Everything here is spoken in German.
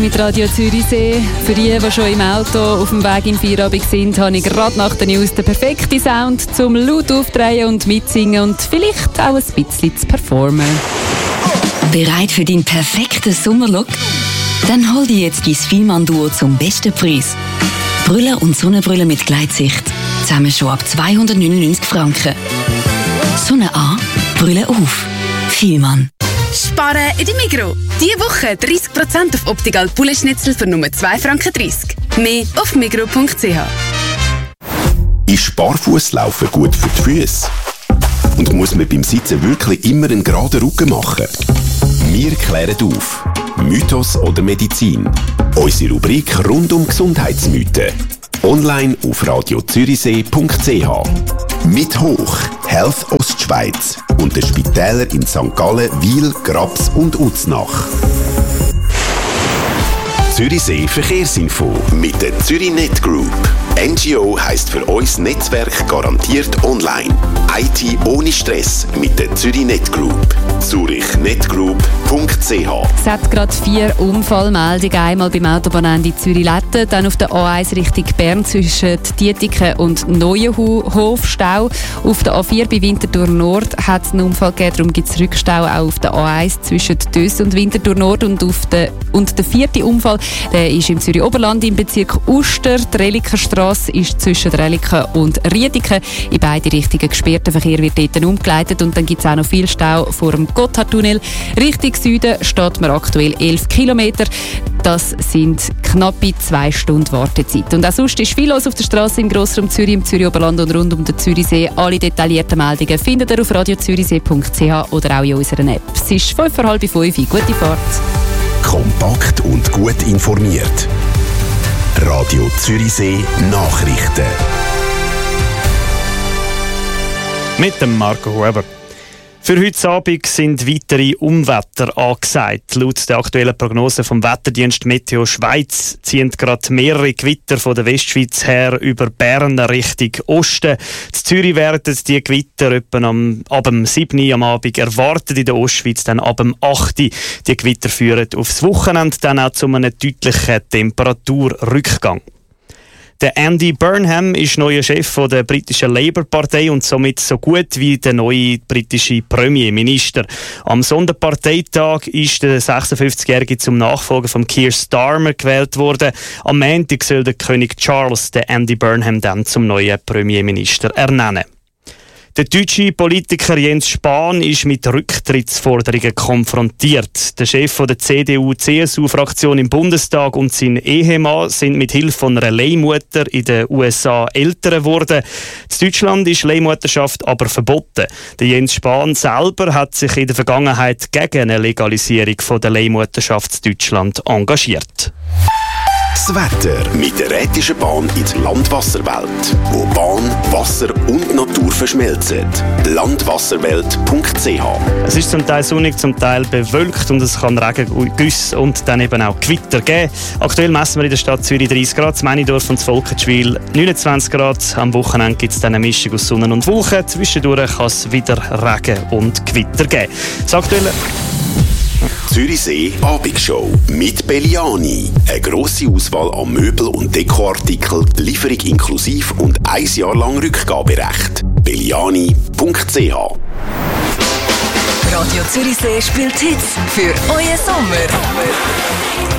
Mit Radio Zürichsee. Für die schon im Auto auf dem Weg in Feierabend sind, habe ich gerade nach der News den perfekten Sound zum laut aufdrehen und mitsingen und vielleicht auch ein bisschen zu performen. Bereit für deinen perfekten Sommerlook? Dann hol dir jetzt dein Fielmann-Duo zum besten Preis. Brille und Sonnenbrille mit Gleitsicht. Zusammen schon ab 299 Franken. Sonne an, Brille auf. Fielmann. Sparen in die Migros. Diese Woche 30% auf Optical Poulet-Schnitzel für nur 2,30 Franken. Mehr auf migros.ch. Ist Barfußlaufen gut für die Füße? Und muss man beim Sitzen wirklich immer einen geraden Rücken machen? Wir klären auf. Mythos oder Medizin? Unsere Rubrik rund um Gesundheitsmythen. Online auf radiozürichsee.ch. Mit Hoch, Health Ostschweiz und den Spitälern in St. Gallen, Wil, Grabs und Uznach. Zürichsee Verkehrsinfo mit der Zürichnet Group. NGO heisst für uns Netzwerk garantiert online. IT ohne Stress mit der Zürichnet Group. zurichnetgroup.ch. Es hat gerade 4 Unfallmeldungen. Einmal beim Autobahnende Zürich-Letten, dann auf der A1 Richtung Bern zwischen Dietiken und Neuenhof Stau. Auf der A4 bei Winterthur Nord hat es einen Unfall gegeben, darum gibt es Rückstau auch auf der A1 zwischen Dös und Winterthur Nord. Und der 4. Unfall, der ist im Zürich-Oberland im Bezirk Uster. Die Relikenstrasse ist zwischen Reliken und Riediken in beide Richtungen gesperrt. Der Verkehr wird dort umgeleitet und dann gibt es auch noch viel Stau vor dem Gotthardtunnel. Richtung Süden steht man aktuell 11 Kilometer. Das sind knappe 2 Stunden Wartezeit. Und auch sonst ist viel los auf der Straße im Grossraum Zürich, im Zürich-Oberland und rund um den Zürichsee. Alle detaillierten Meldungen findet ihr auf radiozürichsee.ch oder auch in unserer App. Es ist 4:30. Gute Fahrt. Kompakt und gut informiert. Radio Zürichsee Nachrichten. Mit dem Marco Huber. Für heute Abend sind weitere Unwetter angesagt. Laut der aktuellen Prognose vom Wetterdienst Meteo Schweiz ziehen gerade mehrere Gewitter von der Westschweiz her über Bern Richtung Osten. In Zürich werden die Gewitter etwa ab dem 7. Uhr am Abend erwartet, in der Ostschweiz dann ab dem 8. Uhr. Die Gewitter führen aufs Wochenende dann auch zu einem deutlichen Temperaturrückgang. Der Andy Burnham ist neuer Chef der britischen Labour-Partei und somit so gut wie der neue britische Premierminister. Am Sonderparteitag ist der 56-Jährige zum Nachfolger von Keir Starmer gewählt worden. Am Montag soll der König Charles den Andy Burnham dann zum neuen Premierminister ernennen. Der deutsche Politiker Jens Spahn ist mit Rücktrittsforderungen konfrontiert. Der Chef der CDU-CSU-Fraktion im Bundestag und sein Ehemann sind mit Hilfe von einer Leihmutter in den USA älter geworden. In Deutschland ist Leihmutterschaft aber verboten. Der Jens Spahn selber hat sich in der Vergangenheit gegen eine Legalisierung von der Leihmutterschaft in Deutschland engagiert. Das Wetter mit der Rätischen Bahn in die Landwasserwelt, wo Bahn, Wasser und Natur verschmelzen. Landwasserwelt.ch. Es ist zum Teil sonnig, zum Teil bewölkt und es kann Regen, Güsse und dann eben auch Gewitter geben. Aktuell messen wir in der Stadt Zürich 30 Grad, in Männidorf und in Volkenschwil 29 Grad. Am Wochenende gibt es dann eine Mischung aus Sonne und Wolken. Zwischendurch kann es wieder Regen und Gewitter geben. Das aktuelle Zürichsee Abendshow mit Belliani. Eine grosse Auswahl an Möbel- und Dekoartikeln, Lieferung inklusiv und 1 Jahr lang Rückgaberecht. Belliani.ch. Radio Zürichsee spielt Hits für euren Sommer.